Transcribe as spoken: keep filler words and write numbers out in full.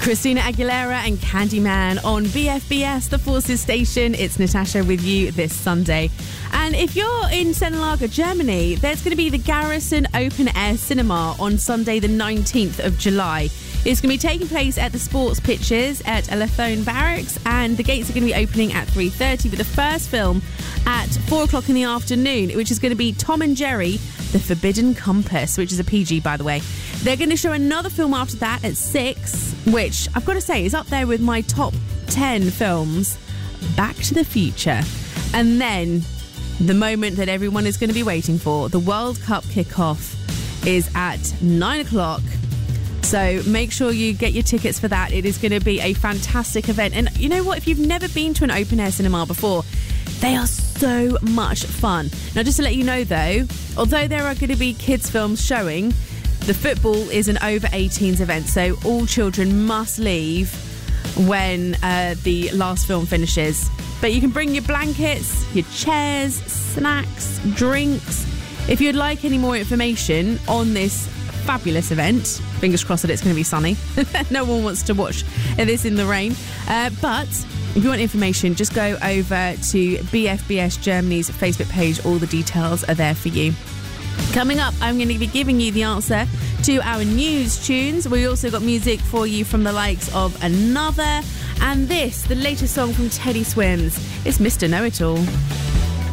Christina Aguilera and Candyman on B F B S, the Forces station. It's Natasha with you this Sunday. And if you're in Sennelager, Germany, there's going to be the Garrison Open Air Cinema on Sunday the nineteenth of July. It's going to be taking place at the Sports Pitches at Elethone Barracks, and the gates are going to be opening at three thirty, with the first film at four o'clock in the afternoon, which is going to be Tom and Jerry, The Forbidden Compass, which is a P G, by the way. They're going to show another film after that at six, which I've got to say is up there with my top ten films, Back to the Future. And then the moment that everyone is going to be waiting for, the World Cup kickoff, is at nine o'clock. So make sure you get your tickets for that. It is going to be a fantastic event. And you know what? If you've never been to an open air cinema before, they are so much fun. Now, just to let you know, though, although there are going to be kids' films showing, the football is an over eighteens event. So all children must leave when uh, the last film finishes. But you can bring your blankets, your chairs, snacks, drinks. If you'd like any more information on this fabulous event, fingers crossed that it's going to be sunny. No one wants to watch this in the rain. Uh, but if you want information, just go over to B F B S Germany's Facebook page. All the details are there for you. Coming up, I'm going to be giving you the answer to our news tunes. We also got music for you from the likes of Another, and this, the latest song from Teddy Swims. It's Mister Know-It-All.